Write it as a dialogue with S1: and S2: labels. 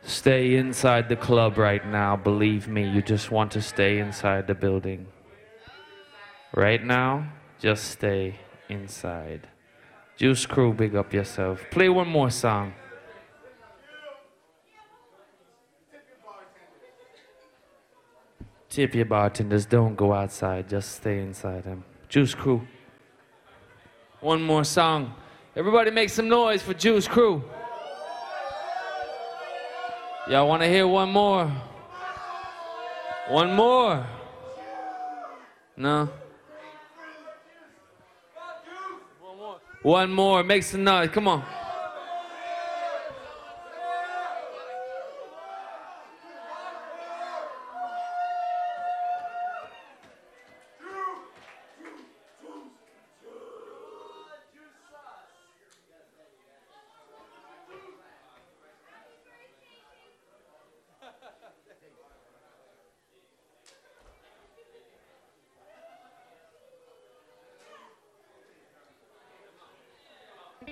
S1: Stay inside the club right now. Believe me, you just want to stay inside the building. Right now, just stay inside. Juice Crew, big up yourself. Play one more song. Tip your bartenders, don't go outside, just stay inside them. Juice Crew. One more song. Everybody make some noise for Juice Crew. Y'all want to hear one more? One more? No? One more. Make some noise. Come on.